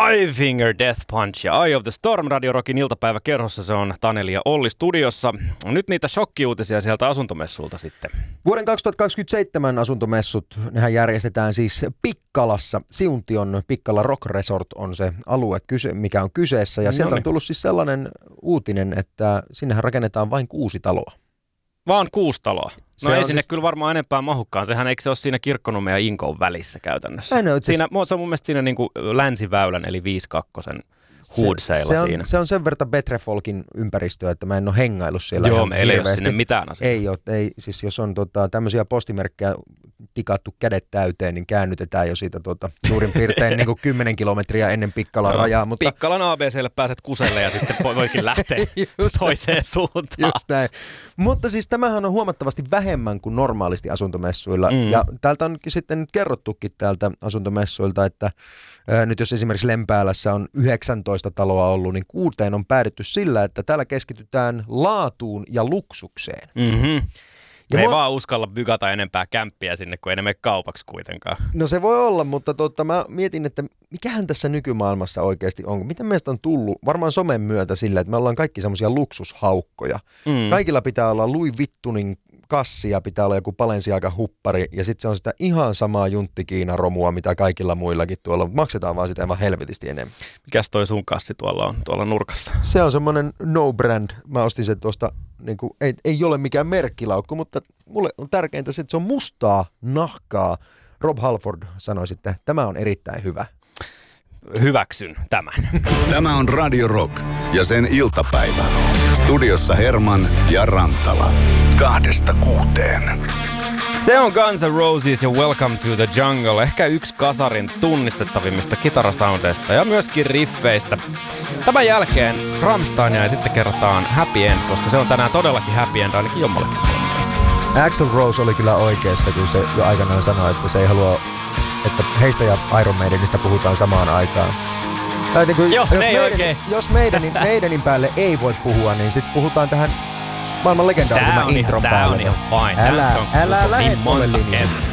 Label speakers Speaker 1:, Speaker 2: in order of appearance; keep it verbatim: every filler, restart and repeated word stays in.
Speaker 1: Five Finger Death Punch ja Eye of the Storm Radio Rockin iltapäiväkerhossa. Se on Taneli ja Olli studiossa. Nyt niitä shokkiuutisia sieltä asuntomessulta sitten.
Speaker 2: Vuoden kaksituhattakaksikymmentäseitsemän asuntomessut, nehän järjestetään siis Pikkalassa. Siuntion Pikkala Rock Resort on se alue, mikä on kyseessä. Ja sieltä on tullut siis sellainen uutinen, että sinnehän rakennetaan vain kuusi taloa.
Speaker 1: Vaan kuusi taloa. No
Speaker 2: se
Speaker 1: ei sinne
Speaker 2: siis...
Speaker 1: kyllä varmaan enempää mahukkaan. Sehän eikö se ole siinä Kirkkonummen ja Inkoon välissä käytännössä?
Speaker 2: Know,
Speaker 1: siinä, se on mun mielestä siinä niin kuin länsiväylän eli viisi kaksi huudseilla
Speaker 2: se, se
Speaker 1: siinä.
Speaker 2: On, se on sen verran Betrefolkin ympäristöä, että mä en ole hengaillut siellä.
Speaker 1: Joo, meillä ei ole sinne mitään asiaa.
Speaker 2: Ei ole, ei, siis jos on tota, tämmöisiä postimerkkejä tikattu kädet täyteen, niin käännytetään jo siitä tota, suurin piirtein niin kuin kymmenen kilometriä ennen Pikkalan no, rajaa. Mutta...
Speaker 1: Pikkalan A B C:lle pääset kuselle ja sitten voikin lähteä toiseen suuntaan.
Speaker 2: Just näin. Mutta siis tämähän on huomattavasti vähemmän kuin normaalisti asuntomessuilla. Mm. Ja täältä on sitten kerrottukin täältä asuntomessuilta, että ää, nyt jos esimerkiksi Lempäälässä on yhdeksäntoista taloa ollut, niin kuuteen on päädytty sillä, että täällä keskitytään laatuun ja luksukseen.
Speaker 1: Mhm.
Speaker 2: Ja
Speaker 1: ei
Speaker 2: mua...
Speaker 1: vaan uskalla bygata enempää kämppiä sinne, kun ei ne mene kaupaksi kuitenkaan.
Speaker 2: No se voi olla, mutta totta, mä mietin, että mikähän tässä nykymaailmassa oikeasti on. Miten meistä on tullut varmaan somen myötä sillä, että me ollaan kaikki semmoisia luksushaukkoja. Mm. Kaikilla pitää olla Louis Vuittonin kassi ja pitää olla joku Balenciaga huppari ja sitten se on sitä ihan samaa junttikiina-romua, mitä kaikilla muillakin tuolla. Maksetaan vaan sitä vaan helvetisti enemmän.
Speaker 1: Mikäs toi sun kassi tuolla on, tuolla nurkassa?
Speaker 2: Se on semmoinen no brand. Mä ostin sen tuosta, niin kuin, ei, ei ole mikään merkkilaukku, mutta mulle on tärkeintä se, että se on mustaa nahkaa. Rob Halford sanoi sitten, että tämä on erittäin hyvä.
Speaker 1: Hyväksyn tämän.
Speaker 3: Tämä on Radio Rock ja sen iltapäivä. Studiossa Herman ja Rantala. Kahdesta kuuteen.
Speaker 1: Se on Guns N' Roses ja Welcome to the Jungle. Ehkä yksi kasarin tunnistettavimmista kitarasoundeista ja myöskin riffeistä. Tämän jälkeen Rammsteinia ja sitten kerrotaan Happy End, koska se on tänään todellakin Happy End ainakin jommallekin meistä.
Speaker 2: Axl Rose oli kyllä oikeassa, kun se jo aikanaan sanoi, että se ei halua, että heistä ja Iron Maidenista puhutaan samaan aikaan. Tai niin kuin,
Speaker 1: Joo,
Speaker 2: jos,
Speaker 1: ne
Speaker 2: meidän, jos meidänin, meidänin päälle ei voi puhua, niin sitten puhutaan tähän maailman legendaarisemman intron
Speaker 1: tää
Speaker 2: päälle.
Speaker 1: On ihan fine.
Speaker 2: Älä, älä lähde
Speaker 1: niin
Speaker 2: tuolle linjalle.